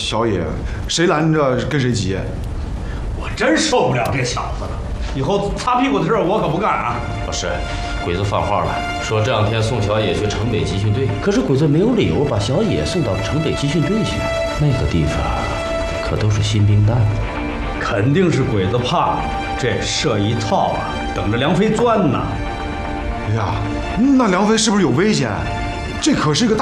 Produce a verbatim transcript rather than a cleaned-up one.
小野，谁拦着跟谁急。 我真受不了这小子了，以后擦屁股的事我可不干啊！ 老师，鬼子放话了，说这两天送小野去城北集训队，可是鬼子没有理由把小野送到城北集训队去，那个地方可都是新兵蛋。 肯定是鬼子怕这设一套啊，等着梁飞钻呢。 哎呀，那梁飞是不是有危险？这可是个